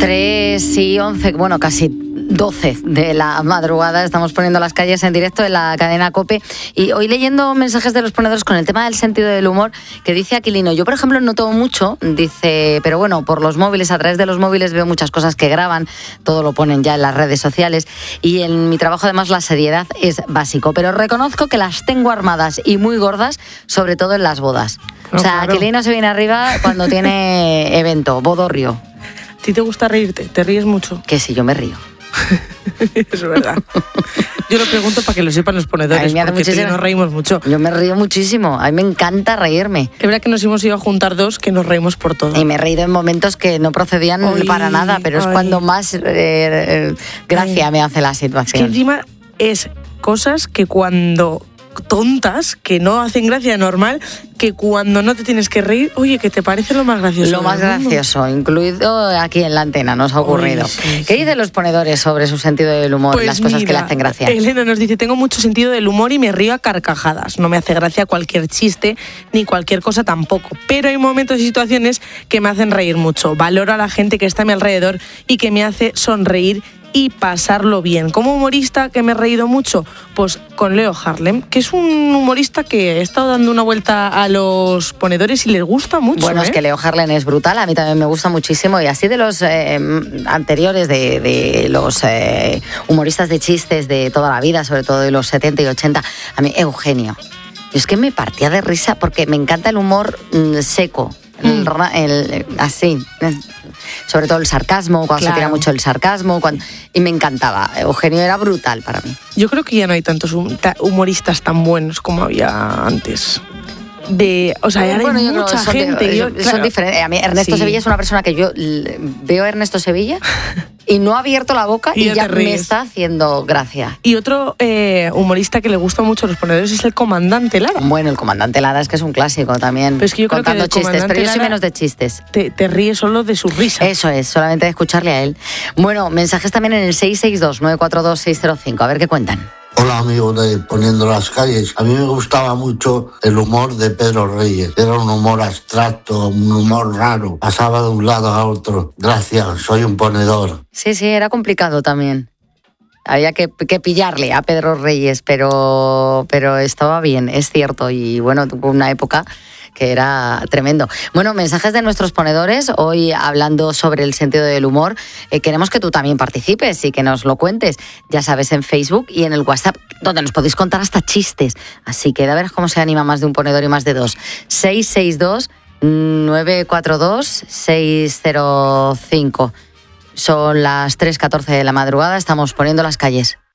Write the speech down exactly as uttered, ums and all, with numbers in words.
tres y once, bueno, casi doce de la madrugada. Estamos poniendo las calles en directo en la cadena COPE. Y hoy leyendo mensajes de los ponedores con el tema del sentido del humor, que dice Aquilino, yo por ejemplo no tomo mucho, dice, pero bueno, por los móviles, a través de los móviles veo muchas cosas que graban, todo lo ponen ya en las redes sociales, y en mi trabajo además la seriedad es básico, pero reconozco que las tengo armadas y muy gordas, sobre todo en las bodas. No, o sea, claro. Aquilino se viene arriba cuando tiene evento, bodorrio. ¿A ti te gusta reírte? ¿Te ríes mucho? Que sí, yo me río. Es verdad. Yo lo pregunto para que lo sepan los ponedores, porque muchísimo. Nos reímos mucho. Yo me río muchísimo, a mí me encanta reírme. Es verdad que nos hemos ido a juntar dos que nos reímos por todo. Y me he reído en momentos que no procedían ay, para nada, pero ay. es cuando más eh, eh, gracia ay. me hace la situación. Es que encima es cosas que cuando... tontas, que no hacen gracia normal, que cuando no te tienes que reír, oye, que te parece lo más gracioso. Lo más gracioso, incluido aquí en la antena, nos ha ocurrido. Oye, sí, ¿Qué sí. dicen los ponedores sobre su sentido del humor, pues las cosas mira, que le hacen gracia? Elena nos dice, tengo mucho sentido del humor y me río a carcajadas. No me hace gracia cualquier chiste, ni cualquier cosa tampoco. Pero hay momentos y situaciones que me hacen reír mucho. Valoro a la gente que está a mi alrededor y que me hace sonreír y pasarlo bien. Como humorista que me he reído mucho, pues con Leo Harlem, que es un humorista que ha estado dando una vuelta a los ponedores y les gusta mucho. Bueno, ¿eh? es que Leo Harlem es brutal, a mí también me gusta muchísimo, y así de los eh, anteriores, de, de los eh, humoristas de chistes de toda la vida, sobre todo de los setenta y ochenta, a mí Eugenio. Yo es que me partía de risa porque me encanta el humor mm, seco, mm. el, el, así... sobre todo el sarcasmo, cuando claro. se tira mucho el sarcasmo, cuando... y me encantaba. Eugenio era brutal para mí. Yo creo que ya no hay tantos humoristas tan buenos como había antes. De, o sea, ahora bueno, hay mucha son gente. De, yo, son claro. diferentes. A mí Ernesto sí. Sevilla es una persona que yo veo a Ernesto Sevilla y no ha abierto la boca y, y ya, ya me está haciendo gracia. Y otro eh, humorista que le gusta mucho a los ponedores es el Comandante Lara. Bueno, el Comandante Lara es que es un clásico también. Pero es que yo creo contando que chistes, pero yo soy menos de chistes. Te, te ríes solo de su risa. Eso es, solamente de escucharle a él. Bueno, mensajes también en el seis seis dos, nueve cuatro dos, seis cero cinco. A ver qué cuentan. Hola amigos de Poniendo las Calles. A mí me gustaba mucho el humor de Pedro Reyes. Era un humor abstracto, un humor raro. Pasaba de un lado a otro. Gracias, soy un ponedor. Sí, sí, era complicado también. Había que, que pillarle a Pedro Reyes, pero, pero estaba bien, es cierto. Y bueno, tuvo una época que era tremendo. Bueno, mensajes de nuestros ponedores, hoy hablando sobre el sentido del humor. Eh, queremos que tú también participes y que nos lo cuentes, ya sabes, en Facebook y en el WhatsApp, donde nos podéis contar hasta chistes. Así que a ver cómo se anima más de un ponedor y más de dos. seis seis dos, nueve cuatro dos, seis cero cinco. Son las tres catorce de la madrugada, estamos poniendo las calles.